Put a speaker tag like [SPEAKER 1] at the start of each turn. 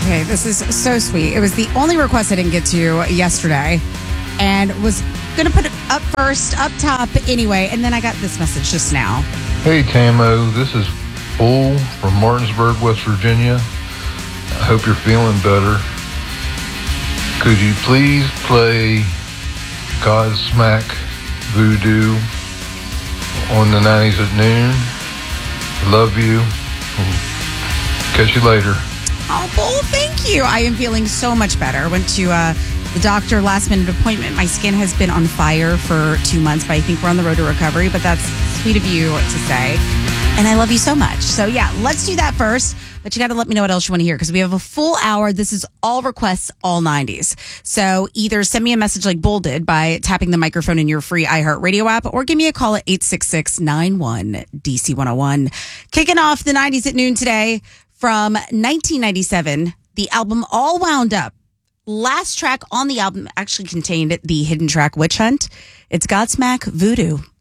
[SPEAKER 1] Okay, this is so sweet. It was the only request I didn't get to yesterday and was going to put it up first, up top anyway. And then I got this message just now.
[SPEAKER 2] Hey, Tamo. This is Bull from Martinsburg, West Virginia. I hope you're feeling better. Could you please play Godsmack Voodoo on the 90s at noon? Love you. Catch you later.
[SPEAKER 1] Oh, Bull, thank you. I am feeling so much better. Went to the doctor, last minute appointment. My skin has been on fire for 2 months, but I think we're on the road to recovery. But that's sweet of you to say. And I love you so much. So yeah, let's do that first. But you got to let me know what else you want to hear because we have a full hour. This is all requests, all 90s. So either send me a message like Bull did by tapping the microphone in your free iHeartRadio app or give me a call at 866-91-DC101. Kicking off the 90s at noon today from 1997, the album All Wound Up. Last track on the album actually contained the hidden track Witch Hunt. It's Godsmack Voodoo.